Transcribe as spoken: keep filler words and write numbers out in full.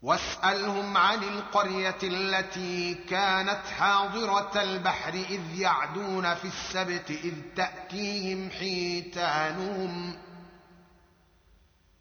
واسألهم عن القرية التي كانت حاضرة البحر إذ يعدون في السبت إذ تأتيهم حيتانهم